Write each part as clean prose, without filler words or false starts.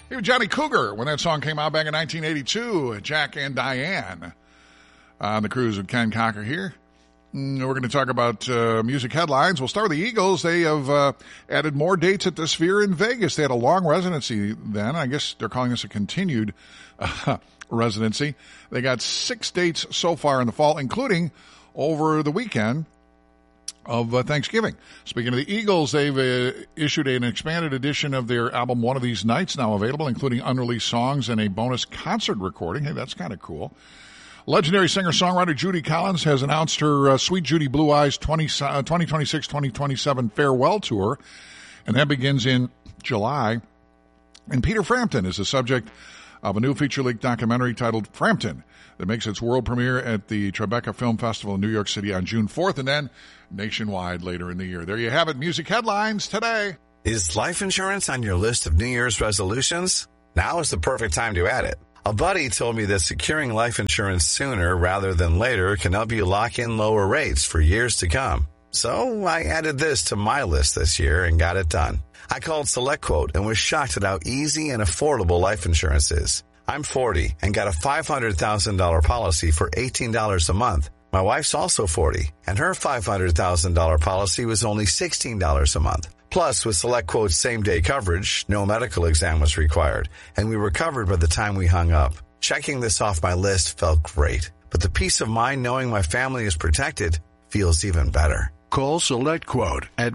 Even Johnny Cougar, when that song came out back in 1982, Jack and Diane. On the cruise with Ken Cocker here. We're going to talk about music headlines. We'll start with the Eagles. They have added more dates at the Sphere in Vegas. They had a long residency then. I guess they're calling this a continued residency. They got 6 dates so far in the fall, including over the weekend of Thanksgiving. Speaking of the Eagles, they've issued an expanded edition of their album One of These Nights, now available, including unreleased songs and a bonus concert recording. Hey, that's kind of cool. Legendary singer-songwriter Judy Collins has announced her Sweet Judy Blue Eyes 2026-2027 farewell tour, and that begins in July. And Peter Frampton is the subject of a new feature-length documentary titled Frampton that makes its world premiere at the Tribeca Film Festival in New York City on June 4th, and then nationwide later in the year. There you have it, music headlines today. Is life insurance on your list of New Year's resolutions? Now is the perfect time to add it. A buddy told me that securing life insurance sooner rather than later can help you lock in lower rates for years to come. So I added this to my list this year and got it done. I called SelectQuote and was shocked at how easy and affordable life insurance is. I'm 40 and got a $500,000 policy for $18 a month. My wife's also 40, and her $500,000 policy was only $16 a month. Plus, with SelectQuote's same-day coverage, no medical exam was required, and we were covered by the time we hung up. Checking this off my list felt great, but the peace of mind knowing my family is protected feels even better. Call SelectQuote at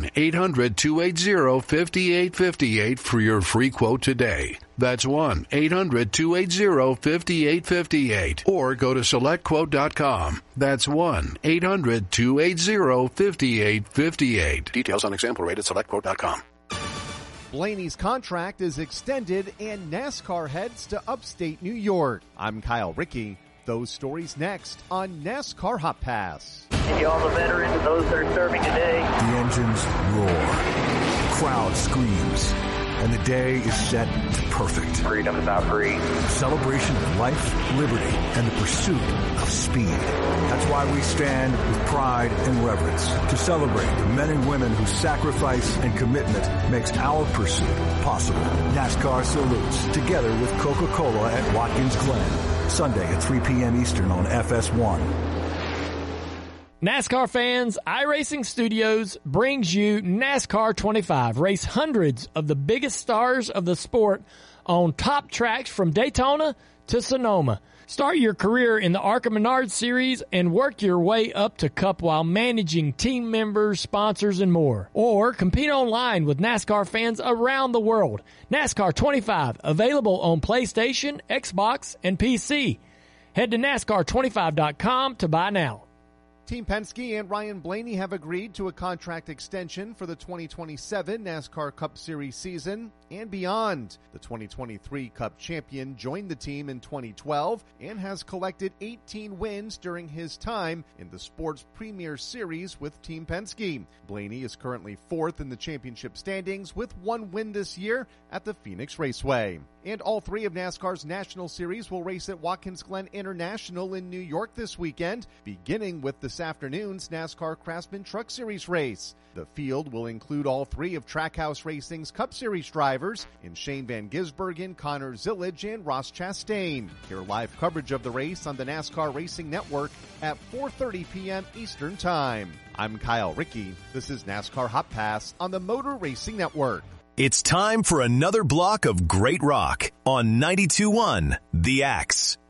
1-800-280-5858 for your free quote today. That's 1-800-280-5858. Or go to SelectQuote.com. That's 1-800-280-5858. Details on example rate at SelectQuote.com. Blaney's contract is extended and NASCAR heads to upstate New York. I'm Kyle Rickey. Those stories next on NASCAR Hot Pass. And you all the veterans and those that are serving today. The engines roar. The crowd screams. And the day is set to perfect. Freedom is not free. A celebration of life, liberty, and the pursuit of speed. That's why we stand with pride and reverence to celebrate the men and women whose sacrifice and commitment makes our pursuit possible. NASCAR salutes, together with Coca-Cola at Watkins Glen. Sunday at 3 p.m. Eastern on FS1. NASCAR fans, iRacing Studios brings you NASCAR 25. Race hundreds of the biggest stars of the sport on top tracks from Daytona to Sonoma. Start your career in the ARCA Menard Series and work your way up to Cup while managing team members, sponsors, and more. Or compete online with NASCAR fans around the world. NASCAR 25, available on PlayStation, Xbox, and PC. Head to NASCAR25.com to buy now. Team Penske and Ryan Blaney have agreed to a contract extension for the 2027 NASCAR Cup Series season and beyond. The 2023 Cup champion joined the team in 2012 and has collected 18 wins during his time in the sport's premier series with Team Penske. Blaney is currently 4th in the championship standings with 1 win this year at the Phoenix Raceway. And all 3 of NASCAR's National Series will race at Watkins Glen International in New York this weekend, beginning with this afternoon's NASCAR Craftsman Truck Series race. The field will include all 3 of Trackhouse Racing's Cup Series drivers in Shane Van Gisbergen, Connor Zillage, and Ross Chastain. Hear live coverage of the race on the NASCAR Racing Network at 4:30 p.m. Eastern Time. I'm Kyle Rickey. This is NASCAR Hot Pass on the Motor Racing Network. It's time for another block of great rock on 92.1 The Axe.